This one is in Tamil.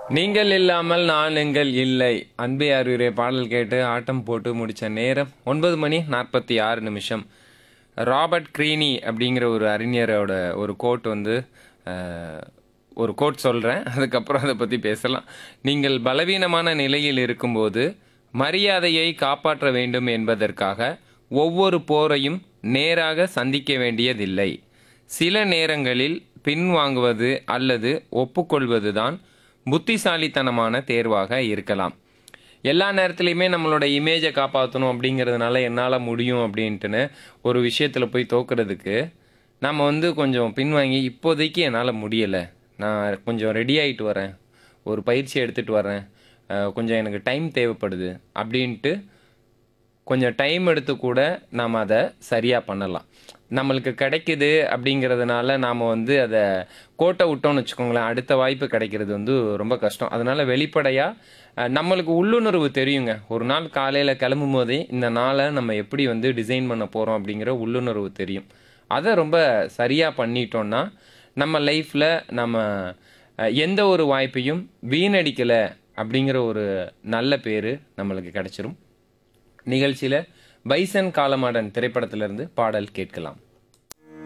நீங்கள் இல்லாமல் நான் எங்கள் இல்லை. அன்பே அறிவுரை பாடல் கேட்டு ஆட்டம் போட்டு முடித்த நேரம் 9:46. ராபர்ட் க்ரீனி அப்படிங்கிற ஒரு அறிஞரோட ஒரு கோட் ஒரு கோட் சொல்கிறேன், அதுக்கப்புறம் அதை பற்றி பேசலாம். நீங்கள் பலவீனமான நிலையில் இருக்கும்போது மரியாதையை காப்பாற்ற வேண்டும் என்பதற்காக ஒவ்வொரு போரையும் நேராக சந்திக்க வேண்டியதில்லை. சில நேரங்களில் பின்வாங்குவது அல்லது ஒப்புக்கொள்வது தான் புத்திசாலித்தனமான தேர்வாக இருக்கலாம். எல்லா நேரத்துலையுமே நம்மளோட இமேஜை காப்பாற்றணும் அப்படிங்கிறதுனால என்னால் முடியும் அப்படின்ட்டுன்னு ஒரு விஷயத்தில் போய் தோக்கிறதுக்கு நம்ம கொஞ்சம் பின்வாங்கி, இப்போதைக்கு என்னால் முடியலை, நான் கொஞ்சம் ரெடி ஆகிட்டு வரேன், ஒரு பயிற்சி எடுத்துகிட்டு வரேன், கொஞ்சம் எனக்கு டைம் தேவைப்படுது அப்படின்ட்டு கொஞ்சம் டைம் எடுத்து கூட நாம் அதை சரியாக பண்ணலாம். நம்மளுக்கு கிடைக்குது அப்படிங்கிறதுனால நாம் அதை கோட்டை விட்டோம்னு வச்சுக்கோங்களேன், அடுத்த வாய்ப்பு கிடைக்கிறது ரொம்ப கஷ்டம். அதனால் வெளிப்படையாக நம்மளுக்கு உள்ளுணர்வு தெரியுங்க. ஒரு நாள் காலையில் கிளம்பும் போதே இந்த நாளை நம்ம எப்படி டிசைன் பண்ண போகிறோம் அப்படிங்கிற உள்ளுணர்வு தெரியும். அதை ரொம்ப சரியாக பண்ணிட்டோன்னா நம்ம லைஃப்பில் நம்ம எந்த ஒரு வாய்ப்பையும் வீணடிக்கலை அப்படிங்கிற ஒரு நல்ல பேர் நம்மளுக்கு கிடைச்சிரும். நிகழ்ச்சியில் பைசன் காலமாடன் திரைப்படத்திலிருந்து பாடல் கேட்கலாம்.